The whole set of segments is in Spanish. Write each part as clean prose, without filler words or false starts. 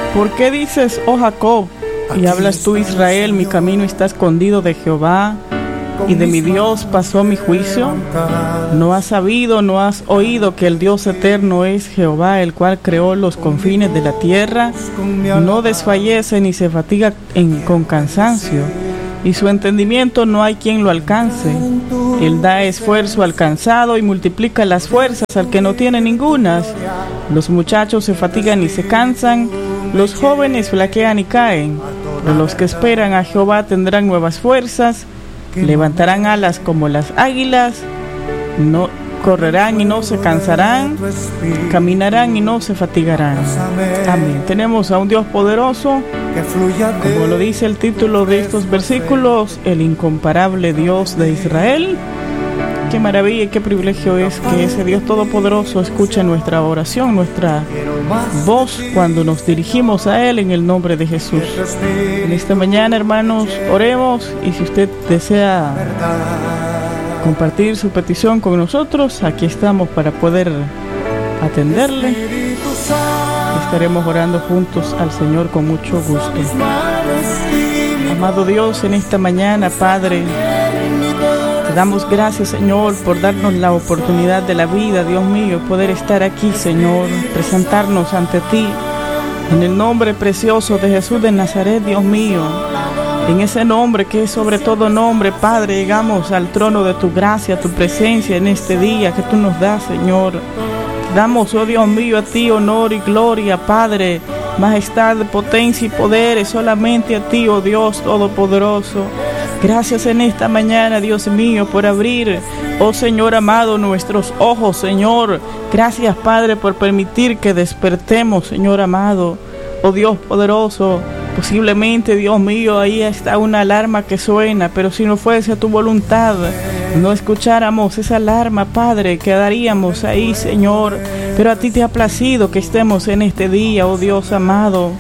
¿Por qué dices, oh Jacob, y hablas tú, Israel, mi camino está escondido de Jehová, y de mi Dios pasó mi juicio? ¿No has sabido, no has oído que el Dios eterno es Jehová, el cual creó los confines de la tierra? No desfallece ni se fatiga con cansancio, y su entendimiento no hay quien lo alcance. Él da esfuerzo al cansado y multiplica las fuerzas al que no tiene ningunas. Los muchachos se fatigan y se cansan, los jóvenes flaquean y caen, pero los que esperan a Jehová tendrán nuevas fuerzas, levantarán alas como las águilas, no correrán y no se cansarán, caminarán y no se fatigarán. Amén. Tenemos a un Dios poderoso, como lo dice el título de estos versículos, el incomparable Dios de Israel. Qué maravilla y qué privilegio es que ese Dios todopoderoso escuche nuestra oración, nuestra voz cuando nos dirigimos a Él en el nombre de Jesús. En esta mañana, hermanos, oremos, y si usted desea compartir su petición con nosotros, aquí estamos para poder atenderle. Estaremos orando juntos al Señor con mucho gusto. Amado Dios, en esta mañana, Padre, te damos gracias, Señor, por darnos la oportunidad de la vida, Dios mío, poder estar aquí, Señor, presentarnos ante ti, en el nombre precioso de Jesús de Nazaret, Dios mío. En ese nombre que es sobre todo nombre, Padre, llegamos al trono de tu gracia, tu presencia en este día que tú nos das, Señor. Damos, oh Dios mío, a ti honor y gloria, Padre, majestad, potencia y poder, solamente a ti, oh Dios todopoderoso. Gracias en esta mañana, Dios mío, por abrir, oh Señor amado, nuestros ojos, Señor. Gracias, Padre, por permitir que despertemos, Señor amado, oh Dios poderoso. Posiblemente, Dios mío, ahí está una alarma que suena, pero si no fuese tu voluntad, no escucháramos esa alarma, Padre, quedaríamos ahí, Señor. Pero a ti te ha placido que estemos en este día, oh Dios amado.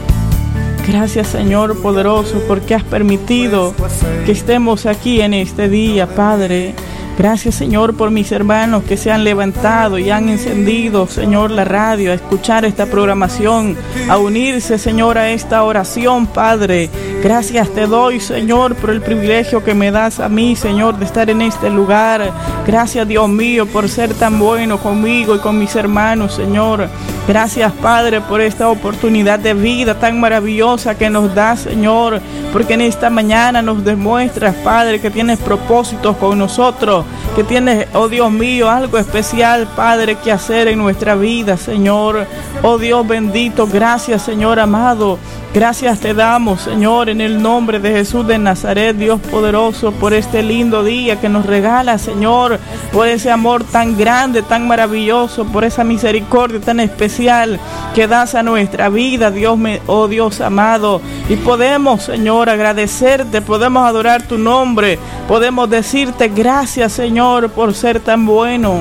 Gracias, Señor poderoso, porque has permitido que estemos aquí en este día, Padre. Gracias, Señor, por mis hermanos que se han levantado y han encendido, Señor, la radio, a escuchar esta programación, a unirse, Señor, a esta oración, Padre. Gracias te doy, Señor, por el privilegio que me das a mí, Señor, de estar en este lugar. Gracias, Dios mío, por ser tan bueno conmigo y con mis hermanos, Señor. Gracias, Padre, por esta oportunidad de vida tan maravillosa que nos das, Señor, porque en esta mañana nos demuestras, Padre, que tienes propósitos con nosotros, que tienes, oh Dios mío, algo especial, Padre, que hacer en nuestra vida, Señor. Oh Dios bendito, gracias, Señor amado. Gracias te damos, Señor, en el nombre de Jesús de Nazaret, Dios poderoso, por este lindo día que nos regala, Señor, por ese amor tan grande, tan maravilloso, por esa misericordia tan especial que das a nuestra vida, Dios, oh Dios amado. Y podemos, Señor, agradecerte, podemos adorar tu nombre, podemos decirte gracias, Señor, por ser tan bueno.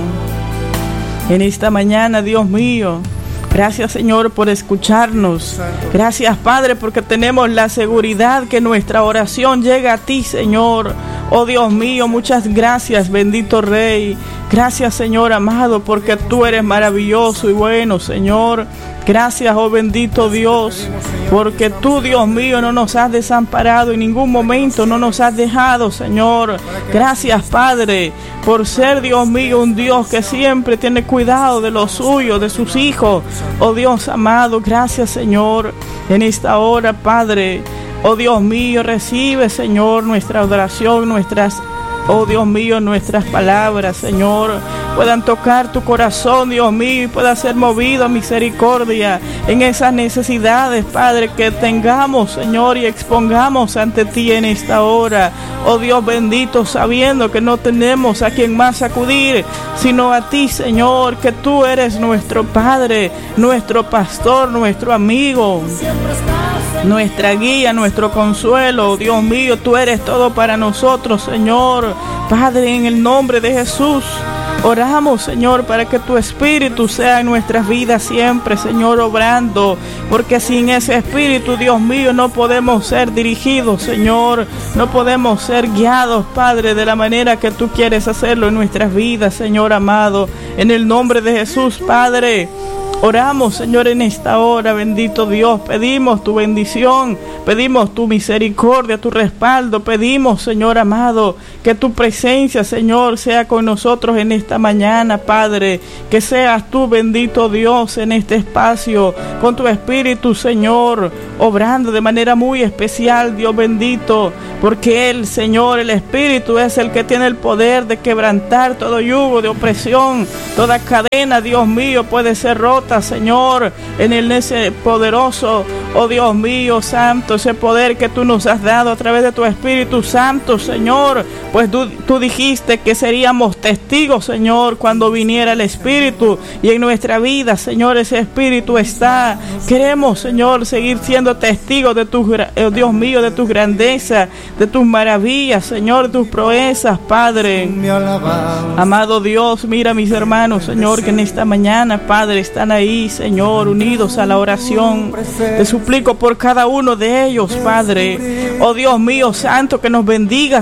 En esta mañana, Dios mío, gracias, Señor, por escucharnos. Gracias, Padre, porque tenemos la seguridad que nuestra oración llega a ti, Señor. Oh Dios mío, muchas gracias, bendito Rey. Gracias, Señor amado, porque tú eres maravilloso y bueno, Señor. Gracias, oh bendito Dios, porque tú, Dios mío, no nos has desamparado en ningún momento, no nos has dejado, Señor. Gracias, Padre, por ser, Dios mío, un Dios que siempre tiene cuidado de los suyos, de sus hijos. Oh Dios amado, gracias, Señor, en esta hora, Padre. Oh Dios mío, recibe, Señor, nuestra adoración, oh Dios mío, nuestras palabras, Señor, puedan tocar tu corazón, Dios mío, y pueda ser movido a misericordia en esas necesidades, Padre, que tengamos, Señor, y expongamos ante ti en esta hora. Oh Dios bendito, sabiendo que no tenemos a quien más acudir, sino a ti, Señor, que tú eres nuestro Padre, nuestro pastor, nuestro amigo, nuestra guía, nuestro consuelo. Dios mío, tú eres todo para nosotros, Señor. Padre, en el nombre de Jesús, oramos, Señor, para que tu Espíritu sea en nuestras vidas siempre, Señor, obrando, porque sin ese Espíritu, Dios mío, no podemos ser dirigidos, Señor, no podemos ser guiados, Padre, de la manera que tú quieres hacerlo en nuestras vidas, Señor amado, en el nombre de Jesús, Padre. Oramos, Señor, en esta hora, bendito Dios. Pedimos tu bendición, pedimos tu misericordia, tu respaldo. Pedimos, Señor amado, que tu presencia, Señor, sea con nosotros en esta mañana, Padre. Que seas tú, bendito Dios, en este espacio, con tu Espíritu, Señor, obrando de manera muy especial, Dios bendito. Porque Él, Señor, el Espíritu es el que tiene el poder de quebrantar todo yugo de opresión, toda cadena, Dios mío, puede ser rota, Señor, en ese poderoso, oh Dios mío, santo, ese poder que tú nos has dado a través de tu Espíritu Santo, Señor. Pues tú dijiste que seríamos testigos, Señor, cuando viniera el Espíritu, y en nuestra vida, Señor, ese Espíritu está. Queremos, Señor, seguir siendo testigos de tu, Dios mío, de tu grandeza, de tus maravillas, Señor, de tus proezas, Padre. Amado Dios, mira a mis hermanos, Señor, que en esta mañana, Padre, están ahí, Señor, unidos a la oración. Te suplico por cada uno de ellos, Padre. Oh Dios mío, santo, que nos bendigas